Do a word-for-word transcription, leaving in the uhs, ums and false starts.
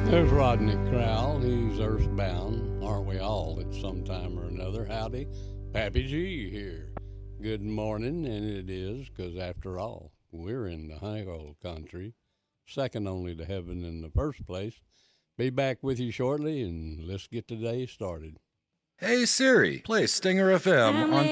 There's Rodney Crowell. He's earthbound. Aren't we all at some time or another? Howdy. Pappy G here. Good morning, and it is, because after all, we're in the high old country, second only to heaven in the first place. Be back with you shortly, and let's get the day started. Hey Siri, play Stinger F M on